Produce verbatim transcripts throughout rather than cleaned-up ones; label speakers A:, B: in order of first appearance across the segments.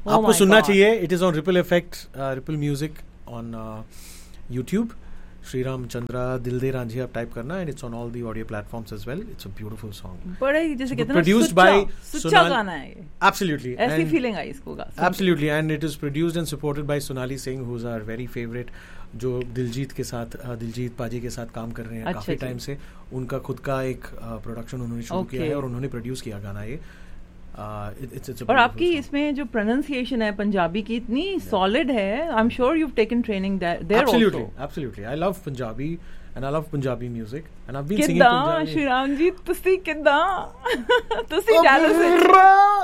A: oh आपको सुनना God. चाहिए. It is on Ripple Effect, uh, Ripple Music on uh, YouTube. Shriram Chandra Dil De Ranjhi आप type करना, and it's on all the audio platforms as well. It's a beautiful song.
B: बड़े जैसे कहते हैं
A: produced by
B: Sucha गाना है ये.
A: Absolutely.
B: ऐसी feeling आई इसको गा.
A: Absolutely, and it is produced and supported by Sonali Singh, who's our very favorite, जो दिलजीत के साथ दिलजीत पाजी के साथ काम कर रहे हैं काफी टाइम से. उनका खुद का एक प्रोडक्शन उन्होंने शुरू किया है और उन्होंने प्रोड्यूस किया गाना ये. Uh, it, it's, it's
B: और आपकी इसमें जो प्रोनाउंसिएशन है पंजाबी की इतनी सॉलिड है. I am sure you have taken training there also.
A: Absolutely, absolutely. I love Punjabi and I love Punjabi music and I've been singing Punjabi.
B: Shriram ji ਤੁਸੀਂ ਕਿੱਦਾਂ ਤੁਸੀਂ ਡੈਲਸ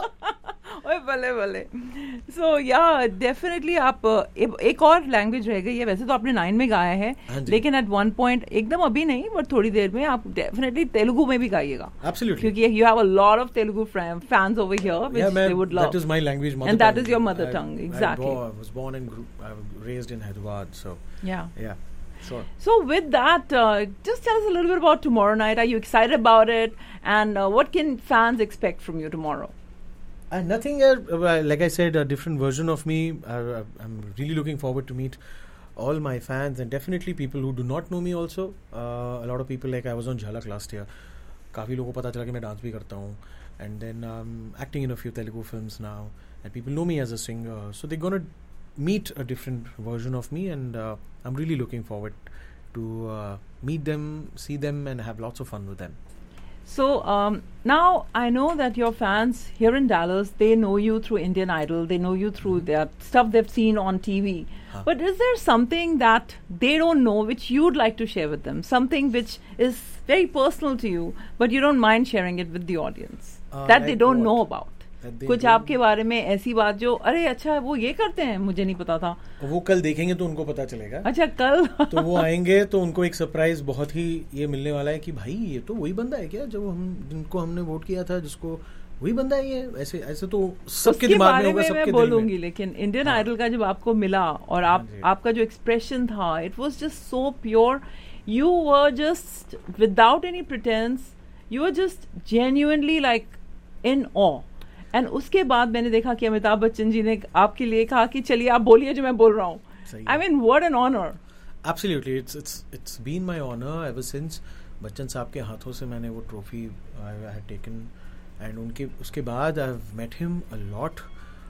B: ओए भले भले. सो या डेफिनेटली आप एक और लैंग्वेज रह गई है. वैसे तो आपने नाइन में गाया है, लेकिन एट वन पॉइंट एकदम अभी नहीं बट थोड़ी देर में आप डेफिनेटली तेलुगु में भी गाइएगा.
A: Absolutely.
B: क्योंकि you have a lot of Telugu fans over here which they would love.
A: That is my language, mother
B: and
A: tongue.
B: that is your mother tongue. Exactly.
A: I was born and grew, I was raised in Hyderabad, so
B: yeah.
A: Yeah. Sure.
B: So with that, uh, just tell us a little bit about tomorrow night. Are you excited about it? And uh, what can fans expect from you tomorrow?
A: Uh, nothing, uh, like I said, a different version of me. Uh, I'm really looking forward to meet all my fans and definitely people who do not know me also. Uh, a lot of people, like I was on Jhalak last year. काफ़ी लोगों को पता चला कि मैं dance भी करता हूँ. And then I'm acting in a few Telugu films now. And people know me as a singer. So they're going to meet a different version of me. And uh, I'm really looking forward to uh, meet them, see them and have lots of fun with them.
B: So um, now I know that your fans here in Dallas, they know you through Indian Idol. They know you through their stuff they've seen on T V. Huh. But is there something that they don't know which you'd like to share with them? Something which is very personal to you, but you don't mind sharing it with the audience uh, that like they don't what? know about? कुछ आपके बारे में ऐसी बात जो अरे अच्छा वो ये करते हैं मुझे नहीं पता था.
A: वो कल देखेंगे तो उनको पता चलेगा.
B: अच्छा कल
A: तो वो आएंगे तो उनको एक सरप्राइज बहुत ही ये मिलने वाला है कि भाई ये तो वही बंदा है क्या जो हम जिनको हमने वोट किया था, जिसको वही बंदा है ये. ऐसे ऐसे तो सबके दिमाग में होगा, सबके दिल में.
B: बोलूंगी लेकिन इंडियन आइडल का जब आपको मिला और आप आपका जो एक्सप्रेशन था, it was just so pure. You were just without any pretence, you were just genuinely like in of. And उसके बाद मैंने देखा कि अमिताभ बच्चन जी ने आपके लिए कहा कि चलिए आप बोलिए जो मैं बोल रहा हूँ. I mean what an honour.
A: Absolutely, it's it's it's been my honour ever since Bachchan साहब के हाथों से मैंने वो trophy I had taken. And उनके उसके बाद I have met him a lot.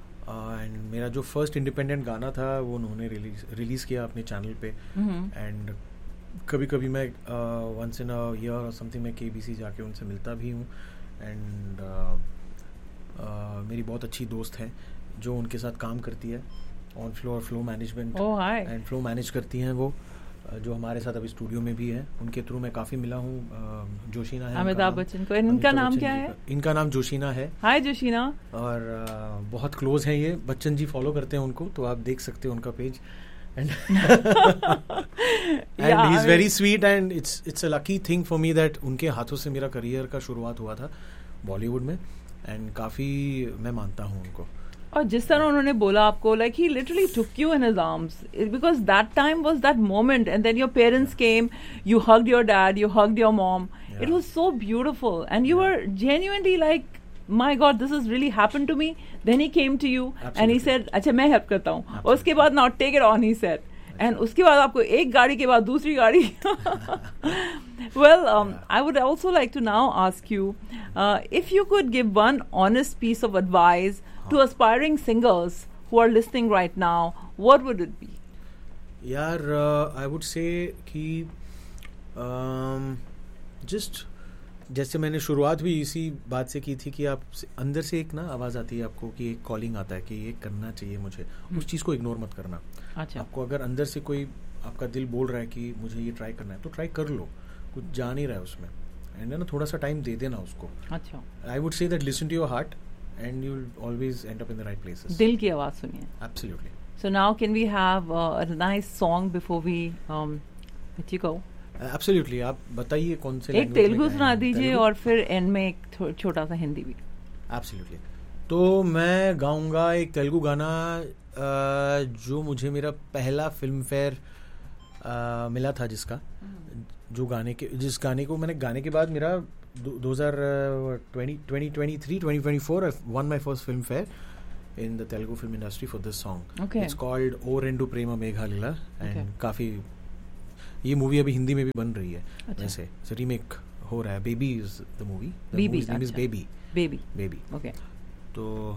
A: And मेरा जो फर्स्ट इंडिपेंडेंट गाना था वो उन्होंने रिलीज रिलीज किया अपने चैनल पे. एंड कभी कभी मैं वंस इन अ ईयर और समथिंग मैं केबीसी जाके उनसे मिलता भी हूँ. एंड Uh, मेरी बहुत अच्छी दोस्त हैं जो उनके साथ काम करती है on floor flow management and flow manage करती हैं वो, जो हमारे साथ अभी स्टूडियो में भी है. उनके थ्रू मैं काफ़ी मिला हूँ. uh, जोशीना है
B: अमिताभ बच्चन को. इनका नाम क्या है?
A: इनका नाम जोशीना है.
B: हाय जोशीना.
A: और uh, बहुत क्लोज हैं ये. बच्चन जी फॉलो करते हैं उनको, तो आप देख सकते हो उनका page. And he is very sweet and it's it's a lucky thing for me that उनके हाथों से मेरा करियर का शुरुआत हुआ था बॉलीवुड में. एंड काफ़ी मैं मानता हूँ उनको.
B: और जिस तरह उन्होंने बोला आपको, like he literally took you in his arms because that time was that moment and then your parents came, you hugged your dad, you hugged your mom. It was so beautiful and you were genuinely like my God, this has really happened to me. Then he came to you Absolutely. and he said, अच्छा मैं help करता हूँ. और उसके बाद now take it on, he said. And उसके बाद आपको एक गाड़ी के बाद दूसरी गाड़ी. Well, um, I would also like to now ask you, uh, if you could give one honest piece of advice to aspiring singers who are listening right now, what would it be?
A: यार, uh, I would say कि um, just जैसे मैंने शुरुआत भी इसी बात से की थी कि आप अंदर से एक ना आवाज़ आती है आपको कि एक कॉलिंग आता है कि ये करना चाहिए मुझे. उस चीज़ को इग्नोर मत करना.
B: अच्छा.
A: आपको अगर अंदर से कोई आपका दिल बोल रहा है कि मुझे ये ट्राई करना है तो ट्राई कर लो. कुछ जा नहीं रहा है उसमें एंड ना थोड़ा सा टाइम दे देना उसको.
B: अच्छा.
A: I would say that listen to your heart and you will always and up in the right places.
B: दिल की आवाज़ सुनिए.
A: Absolutely.
B: So now can we have a nice song before we let you go?
A: Absolutely. आप बताइए कौन से.
B: एक तेलुगु सुना दीजिए और फिर एंड में एक छोटा सा हिंदी भी.
A: एब्सोल्युटली. तो मैं गाऊंगा एक तेलुगु गाना जो मुझे मेरा पहला फिल्म फेयर मिला था, जिसका जो गाने के जिस गाने को मैंने गाने के बाद मेरा दो हज़ार twenty twenty twenty three twenty twenty four one my first film fair. in the Telugu film industry for this song.
B: Okay.
A: It's called O Rendu Prema Meghalila, and
B: Okay.
A: काफी ये मूवी अभी हिंदी में भी बन रही है.
B: अच्छा.
A: वैसे रीमेक हो रहा है. Baby is the movie. The
B: Baby,
A: movies name is
B: अच्छा.
A: बेबी.
B: Baby.
A: बेबी.
B: Okay.
A: तो